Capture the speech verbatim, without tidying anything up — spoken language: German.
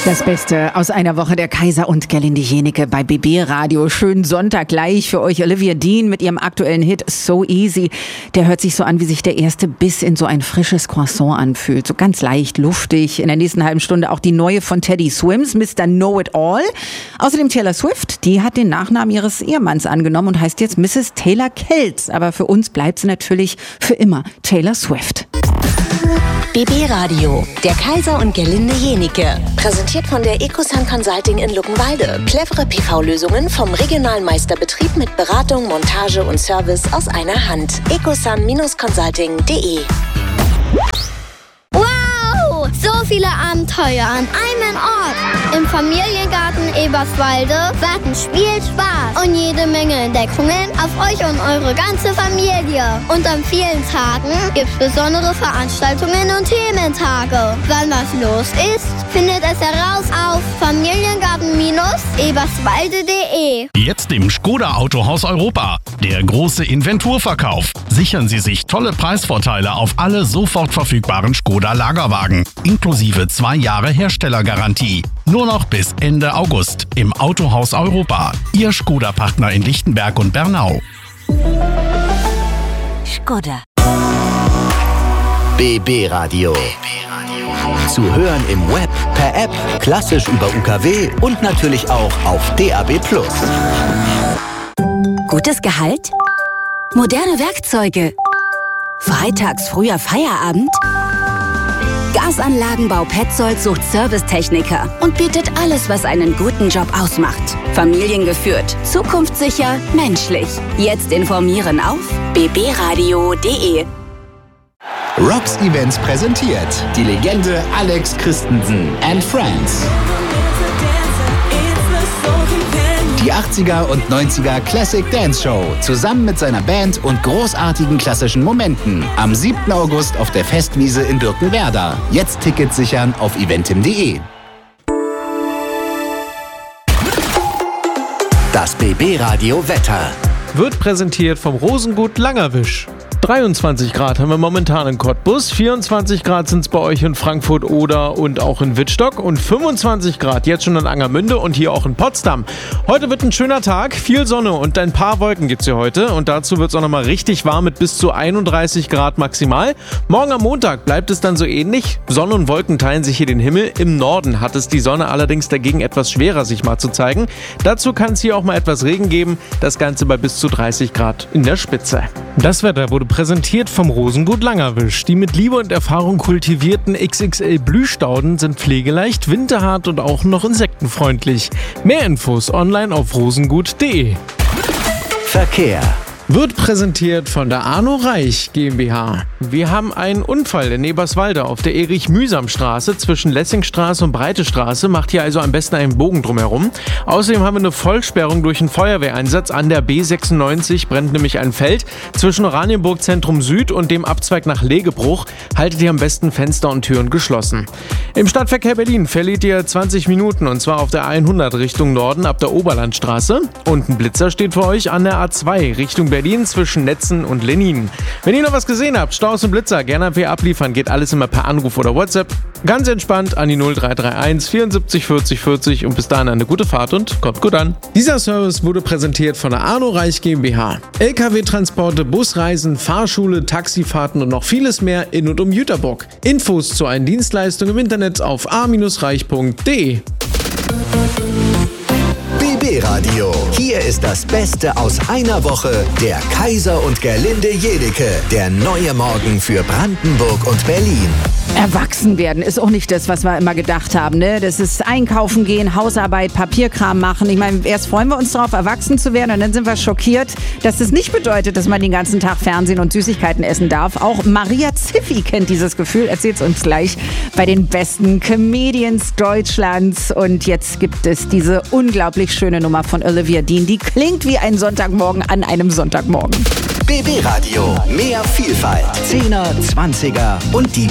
Das Beste aus einer Woche der Kaiser und Gerlinde Jenike bei B B Radio. Schönen Sonntag gleich für euch. Olivia Dean mit ihrem aktuellen Hit So Easy. Der hört sich so an, wie sich der erste Biss in so ein frisches Croissant anfühlt. So ganz leicht, luftig. In der nächsten halben Stunde auch die neue von Teddy Swims, Mister Know It All. Außerdem Taylor Swift, die hat den Nachnamen ihres Ehemanns angenommen und heißt jetzt Misses Taylor Kelz. Aber für uns bleibt sie natürlich für immer Taylor Swift. B B Radio, der Kaiser und Gerlinde Jenike. Präsentiert von der Ecosun Consulting in Luckenwalde. Clevere P V-Lösungen vom regionalen Meisterbetrieb mit Beratung, Montage und Service aus einer Hand. ecosun Consulting punkt de. Wow! So viele Abenteuer an einem Ort. Im Familiengarten Eberswalde warten Spielspaß und jede Menge Entdeckungen auf euch und eure ganze Familie. Und an vielen Tagen gibt's besondere Veranstaltungen und Thementage. Wann was los ist, findet es heraus auf familiengarten eberswalde punkt de. Jetzt im Skoda Autohaus Europa. Der große Inventurverkauf. Sichern Sie sich tolle Preisvorteile auf alle sofort verfügbaren Skoda Lagerwagen. Inklusive zwei Jahre Herstellergarantie. Nur noch bis Ende August im Autohaus Europa. Ihr Skoda-Partner in Lichtenberg und Bernau. Skoda. B B Radio. Zu hören im Web, per App, klassisch über U K W und natürlich auch auf D A B plus. Gutes Gehalt? Moderne Werkzeuge? Freitags früher Feierabend? Gasanlagenbau Petzold sucht Servicetechniker und bietet alles, was einen guten Job ausmacht. Familiengeführt, zukunftssicher, menschlich. Jetzt informieren auf b b radio punkt de. Rocks Events präsentiert die Legende Alex Christensen and Friends. Die achtziger und neunziger Classic Dance Show zusammen mit seiner Band und großartigen klassischen Momenten am siebten August auf der Festwiese in Birkenwerder. Jetzt Tickets sichern auf eventim punkt de. Das B B Radio Wetter wird präsentiert vom Rosengut Langerwisch. dreiundzwanzig Grad haben wir momentan in Cottbus, vierundzwanzig Grad sind es bei euch in Frankfurt Oder und auch in Wittstock und fünfundzwanzig Grad jetzt schon in Angermünde und hier auch in Potsdam. Heute wird ein schöner Tag, viel Sonne und ein paar Wolken gibt es hier heute und dazu wird es auch nochmal richtig warm mit bis zu einunddreißig Grad maximal. Morgen am Montag bleibt es dann so ähnlich. Sonne und Wolken teilen sich hier den Himmel. Im Norden hat es die Sonne allerdings dagegen etwas schwerer, sich mal zu zeigen. Dazu kann es hier auch mal etwas Regen geben, das Ganze bei bis zu dreißig Grad in der Spitze. Das Wetter wurde präsentiert vom Rosengut Langerwisch. Die mit Liebe und Erfahrung kultivierten X X L-Blühstauden sind pflegeleicht, winterhart und auch noch insektenfreundlich. Mehr Infos online auf rosengut punkt de. Verkehr wird präsentiert von der Arno Reich GmbH. Wir haben einen Unfall in Eberswalde auf der Erich-Mühsam-Straße zwischen Lessingstraße und Breitestraße. Macht hier also am besten einen Bogen drumherum. Außerdem haben wir eine Vollsperrung durch einen Feuerwehreinsatz an der B sechsundneunzig. Brennt nämlich ein Feld zwischen Oranienburg Zentrum Süd und dem Abzweig nach Legebruch. Haltet ihr am besten Fenster und Türen geschlossen. Im Stadtverkehr Berlin verliert ihr zwanzig Minuten und zwar auf der hundert Richtung Norden ab der Oberlandstraße. Und ein Blitzer steht für euch an der A zwei Richtung Berlin. Berlin zwischen Netzen und Lenin. Wenn ihr noch was gesehen habt, Staus und Blitzer, gerne per abliefern, geht alles immer per Anruf oder WhatsApp. Ganz entspannt an die null drei drei eins vierundsiebzig vierzig vierzig und bis dahin eine gute Fahrt und kommt gut an. Dieser Service wurde präsentiert von der Arno Reich GmbH. L K W-Transporte, Busreisen, Fahrschule, Taxifahrten und noch vieles mehr in und um Jüterbock. Infos zu allen Dienstleistungen im Internet auf a reich punkt de. B B Radio. Hier ist das Beste aus einer Woche der Kaiser und Gerlinde Jenike. Der neue Morgen für Brandenburg und Berlin. Erwachsen werden ist auch nicht das, was wir immer gedacht haben, ne? Das ist einkaufen gehen, Hausarbeit, Papierkram machen. Ich meine, erst freuen wir uns darauf, erwachsen zu werden und dann sind wir schockiert, dass das nicht bedeutet, dass man den ganzen Tag Fernsehen und Süßigkeiten essen darf. Auch Maria Ziffi kennt dieses Gefühl, erzählt es uns gleich bei den besten Comedians Deutschlands. Und jetzt gibt es diese unglaublich schöne Nummer von Olivia Dean, die klingt wie ein Sonntagmorgen an einem Sonntagmorgen. B B Radio, mehr Vielfalt, Zehner, Zwanziger und die